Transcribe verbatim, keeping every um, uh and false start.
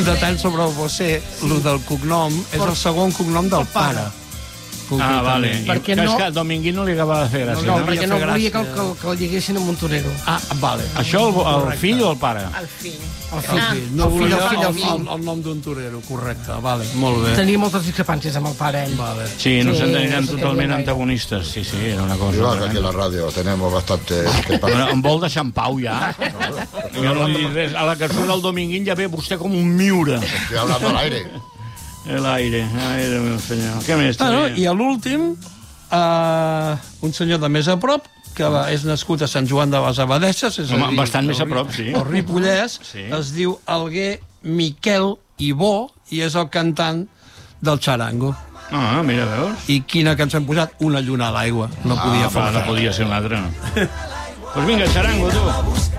detall sobre el Bosé, el del cognom, és el segon cognom del pare. Ah, vale. Perquè no... no... És que a Dominguín no li acaba de fer gràcia. No, No, perquè no volia que el, que, el, que el lliguessin amb un torero. Ah, vale. Això el, el fill o el pare? El fill. El fill. Ah, No el fill, volia el fill, el el, fill. el, el nom d'un torero, correcte. Vale, molt bé. Tenia moltes discrepàncies amb el pare, ell. Vale. Sí, no Sí, s'entenien no totalment s'entenien antagonistes. Sí, sí, era una cosa... Igual que aquí en la radio tenemos bastante... Bueno, em vol deixar en pau, ja? Jo no li dic res. A la que surt el Dominguín ja ve vostè com un miure. Estoy hablando al aire. El aire, aire, meu senyor. Què més? Bueno, tenia? I a l'últim, uh, un senyor de més a prop, que va, és nascut a Sant Joan de les Abadesses, és Home, a dir, bastant més a el- prop, sí. el Ripollès, Sí. es diu Alguer Miquel Ibó, i és el cantant del xarango. Ah, mira, veus? I quina cançó hem posat? Una lluna a l'aigua. No podia Ah, faltar. no podia ser una altra. Doncs pues vinga, xarango, tu.